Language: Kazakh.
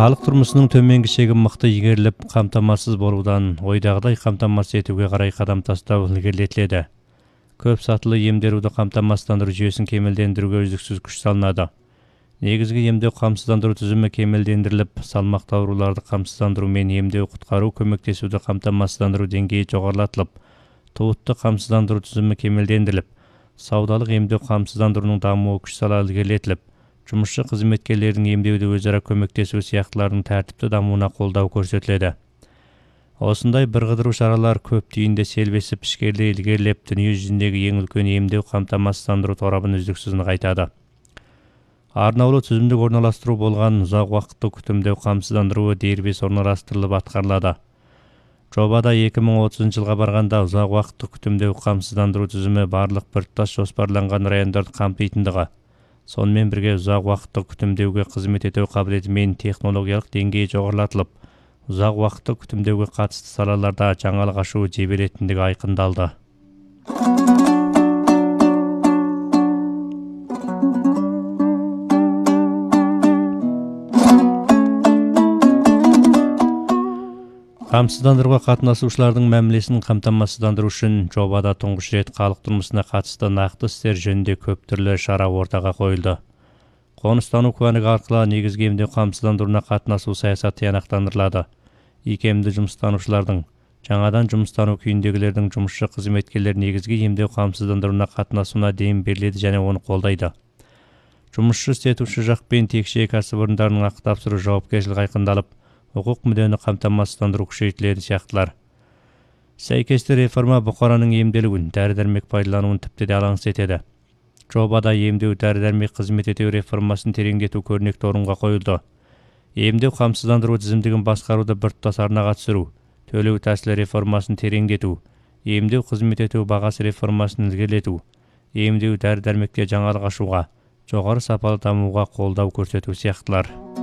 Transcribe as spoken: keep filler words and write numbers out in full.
Халық тұрмысының төменгі шегі мықты игеріліп, қамтамасыз болудан ойдағыдай қамтамасыз етуге қарай қадам тастау ілгерілетіледі. Көп сатылы емдеруді қамтамасыздандыру жүйесін кемелдендіруге үздіксіз күш салынады. Негізгі емдеу қамсыздандыру тізімі кемелдендіріліп, салмақты ауруларды қамсыздандыру мен емдеу құтқару көмектесуді қамтамасыздандыру деңгейі жоғарылатылып, туытты қамсыздандыру тізімі кемелдендіріліп, саудалық емдеу қамсыздандыруының дамуы күш сала ілгерілетіліп, жұмысшы қызметкерлердің емдеуді өзара көмектесу сияқтылардың тәртіпті дамуына қолдау көрсетіледі. Осындай бірқыдыру шаралар көп түйінді селбесіп ішкерде ілгерілеп, дүние жүзіндегі ең үлкен емдеу қамтамасыздандыру торабын үздіксіз нығайтады. Арнаулы түзімдік орналастыру болған ұзақ уақытты күтімдеу қамсыздандыруы дербес орналастырылып атқарылады. Жобада екі мың отызыншы жылға барғанда ұзақ уақытты күтімдеу қамсыздандыру тізімі барлық біртұтас жоспарланған райондарды қамтитындығы, сонымен бірге ұзақ уақытты күтімдеуге қызмет ету қабілеті мен технологиялық деңгейі жоғарылатылып, ұзақ уақытты күтімдеуге қатысты салаларда жаңалық ашу жебелетіндігі айқындалды. Қамсыздандыруға қатынасушылардың мәмілесін қамтамасыздандыру үшін жобада тұңғыш рет халық тұрмысына қатысты нақты істер жөнінде көп түрлі шара ортаға қойылды. Қоныстану куәлігі арқылы негізгі емдеу қамсыздандыруына қатынасу саясаты тиянақтандырылады. Икемді жұмыстанушылардың, жаңадан жұмыстану күйіндегілердің жұмысшы қызметкерлер негізгі емдеу қамсыздандыруына қатынасуына дем беріледі және оны қолдайды. Жұмысшы істетуші жақ пен текше кәсіпорындарының ақы тапсыру жауапкершілігі айқындалып, құқық мүддені қамтамасыздандыру күшейтіледі сияқтылар. Сәйкесті реформа бұқараның емделуін, дәрі-дәрмек пайдалануын тіпті де алаңсыз етеді. Жобада емдеу дәрі-дәрмек қызмет ету реформасын тереңдету көрнекті орынға қойылды. Емдеу қамсыздандыру тізімдігін басқаруды біртұтас арнаға түсіру, төлеу тәсілі реформасын тереңдету, емдеу қызмет ету бағасы реформасын ілгерілету, емдеу дәрі-дәрмекте жаңалық ашуға, жоғары сапалы дамуға қолдау көрсету сияқтылар.